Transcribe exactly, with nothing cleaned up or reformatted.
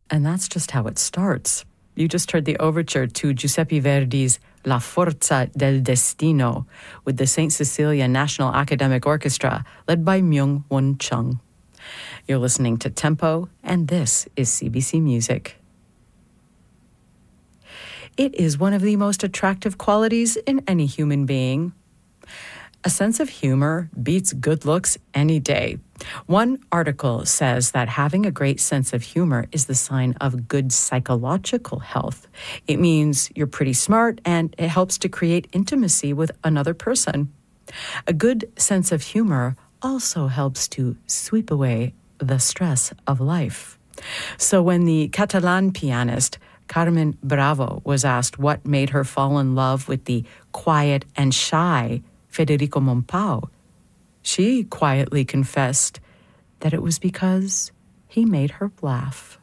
And that's just how it starts. You just heard the overture to Giuseppe Verdi's La Forza del Destino with the Saint Cecilia National Academic Orchestra, led by Myung-Won Chung. You're listening to Tempo, and this is C B C Music. It is one of the most attractive qualities in any human being. A sense of humor beats good looks any day. One article says that having a great sense of humor is the sign of good psychological health. It means you're pretty smart and it helps to create intimacy with another person. A good sense of humor also helps to sweep away the stress of life. So when the Catalan pianist Carmen Bravo was asked what made her fall in love with the quiet and shy Federico Mompau, she quietly confessed that it was because he made her laugh.